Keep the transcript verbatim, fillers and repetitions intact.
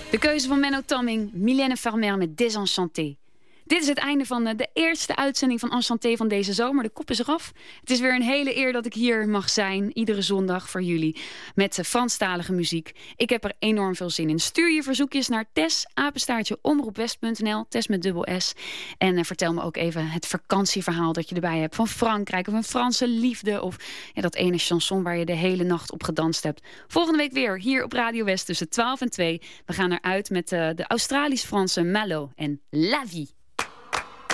De keuze van Menno Tamming, Mylène Farmer met Désenchanté. Dit is het einde van de eerste uitzending van Enchanté van deze zomer. De kop is eraf. Het is weer een hele eer dat ik hier mag zijn, iedere zondag voor jullie, met Franstalige muziek. Ik heb er enorm veel zin in. Stuur je verzoekjes naar Tess, apenstaartje omroepwest punt n l, Tess met dubbel S. En uh, vertel me ook even het vakantieverhaal dat je erbij hebt van Frankrijk, of een Franse liefde, of ja, dat ene chanson waar je de hele nacht op gedanst hebt. Volgende week weer hier op Radio West tussen twaalf en twee. We gaan eruit met uh, de Australisch-Franse Malo en La Vie.